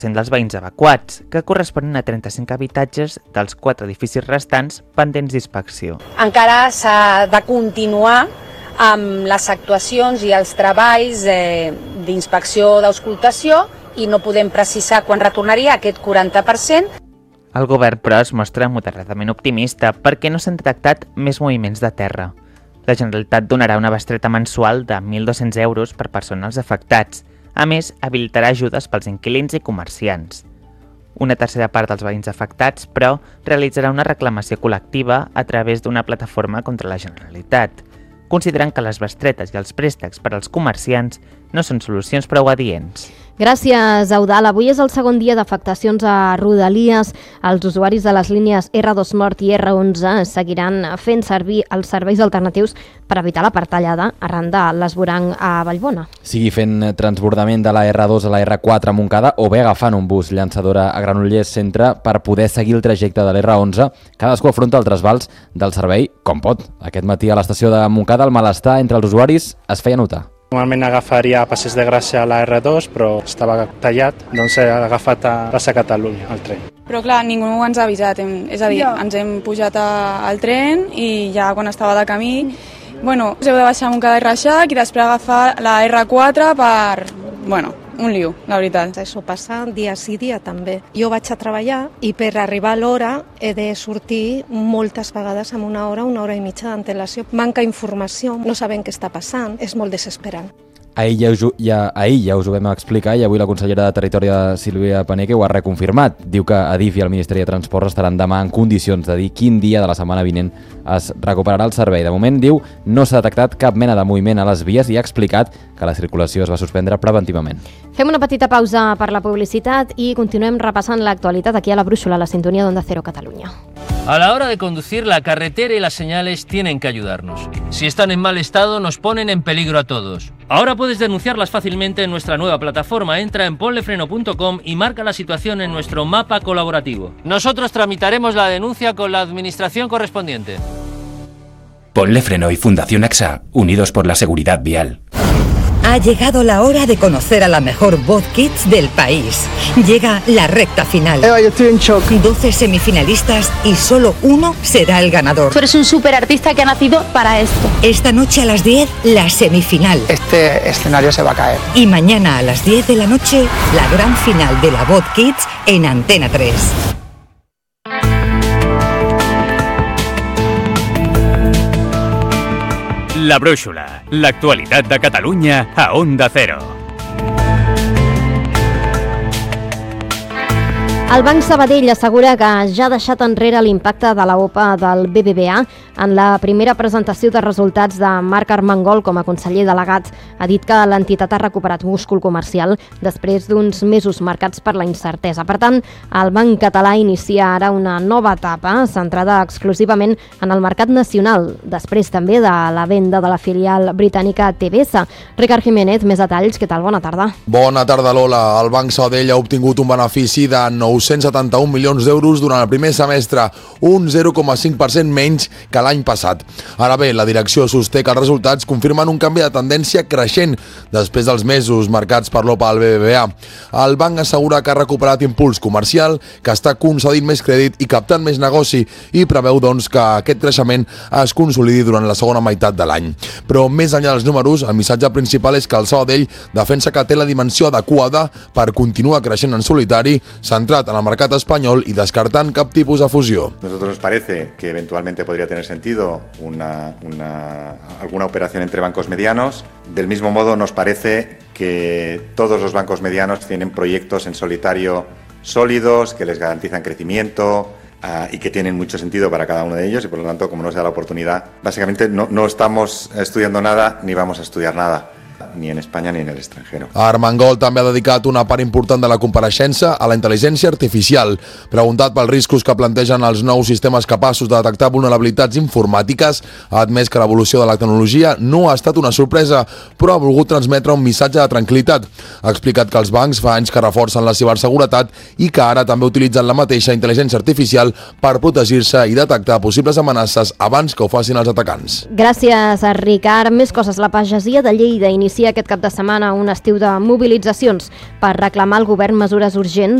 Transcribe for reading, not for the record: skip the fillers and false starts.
dels veïns evacuats, que corresponen a 35 habitatges dels 4 edificis restants pendents d'inspecció. Encara s'ha de continuar amb les actuacions i els treballs d'inspecció d'auscultació i no podem precisar quan retornaria aquest 40%. El govern, però, es mostra moderadament optimista perquè no s'han detectat més moviments de terra. La Generalitat donarà una bestreta mensual de 1.200 euros per persones afectats. A més, habilitarà ajudes pels inquilins i comerciants. Una tercera part dels veïns afectats, però, realitzarà una reclamació col·lectiva a través d'una plataforma contra la Generalitat, considerant que les bestretes i els préstecs per als comerciants no són solucions prou adients. Gràcies, Eudal. Avui és el segon dia d'afectacions a Rodalies. Els usuaris de les línies R2 Nord i R11 seguiran fent servir els serveis alternatius per evitar la partallada arran de l'esvoranc a Vallbona. Sigui fent transbordament de la R2 a la R4 a Montcada o bé agafant un bus llançadora a Granollers Centre per poder seguir el trajecte de l'R11, cadascú afronta el trasbals del servei com pot. Aquest matí a l'estació de Montcada el malestar entre els usuaris es feia notar. Normalment agafaria a Passeig de Gràcia a la R2, però estava tallat, doncs he agafat a Plaça Catalunya, el tren. Però clar, ningú ens ha avisat, és a dir, ens hem pujat al tren i ja quan estava de camí, bueno, us heu de baixar a Montcada i Reixac i després agafar la R4 per, bueno, un liu, la veritat. Això passa dia sí, dia també. Jo vaig a treballar i per arribar a l'hora he de sortir moltes vegades amb una hora i mitja d'antelació. Manca informació, no sabem què està passant, és molt desesperant. Ahir ja us ho vam explicar i avui la consellera de Territori, Sílvia Paneque, ho ha reconfirmat. Diu que Adif i el Ministeri de Transports estaran demà en condicions de dir quin dia de la setmana vinent es recuperarà el servei. De moment, diu, no s'ha detectat cap mena de moviment a les vies i ha explicat que la circulació es va suspendre preventivament. Fem una petita pausa per la publicitat i continuem repassant l'actualitat aquí a la Brúixola, a la sintonia d'Onda Cero Catalunya. A la hora de conducir, la carretera y las señales tienen que ayudarnos. Si están en mal estado, nos ponen en peligro a todos. Ahora puedes denunciarlas fácilmente en nuestra nueva plataforma. Entra en ponlefreno.com y marca la situación en nuestro mapa colaborativo. Nosotros tramitaremos la denuncia con la administración correspondiente. Ponle Freno y Fundación AXA, unidos por la seguridad vial. Ha llegado la hora de conocer a la mejor voz kids del país. Llega la recta final. Eva, yo estoy en shock. 12 semifinalistas y solo uno será el ganador. Tú eres un superartista que ha nacido para esto. Esta noche a las 10, la semifinal. Este escenario se va a caer. Y mañana a las 10 de la noche, la gran final de la voz kids en Antena 3. La Brúixola, l'actualitat de Catalunya a Onda Cero. El Banc Sabadell assegura que ja ha deixat enrere l'impacte de la OPA del BBVA en la primera presentació de resultats de Marc Armengol com a conseller delegat. Ha dit que l'entitat ha recuperat múscul comercial després d'uns mesos marcats per la incertesa. Per tant, el Banc Català inicia ara una nova etapa centrada exclusivament en el mercat nacional, després també de la venda de la filial britànica TBS. Ricard Jiménez, més detalls. Què tal? Bona tarda. Bona tarda, Lola. El Banc Sabadell ha obtingut un benefici de 971 milions d'euros durant el primer semestre, un 0,5% menys que l'any passat. Ara bé, la direcció sosté que els resultats confirmen un canvi de tendència creixent després dels mesos marcats per l'OPA al BBVA. El banc assegura que ha recuperat impuls comercial, que està concedint més crèdit i captant més negoci i preveu, doncs, que aquest creixement es consolidi durant la segona meitat de l'any. Però més enllà dels números, el missatge principal és que el Sabadell defensa que té la dimensió adequada per continuar creixent en solitari, centrat en el mercat espanyol y descartant cap tipus de fusió. Nosotros nos parece que eventualmente podría tener sentido alguna operación entre bancos medianos. Del mismo modo, nos parece que todos los bancos medianos tienen proyectos en solitario sólidos, que les garantizan crecimiento y que tienen mucho sentido para cada uno de ellos y por lo tanto, como no se da la oportunidad, básicamente no estamos estudiando nada ni vamos a estudiar nada. Ni en Espanya ni en l'estranger. Armengol també ha dedicat una part important de la compareixença a la intel·ligència artificial. Preguntat pels riscos que plantegen els nous sistemes capaços de detectar vulnerabilitats informàtiques, ha admès que l'evolució de la tecnologia no ha estat una sorpresa, però ha volgut transmetre un missatge de tranquil·litat. Ha explicat que els bancs fa anys que reforcen la ciberseguretat i que ara també utilitzen la mateixa intel·ligència artificial per protegir-se i detectar possibles amenaces abans que ho facin els atacants. Gràcies, Ricard. Més coses. La pagesia de Lleida inicia s'inicia aquest cap de setmana un estiu de mobilitzacions per reclamar al govern mesures urgents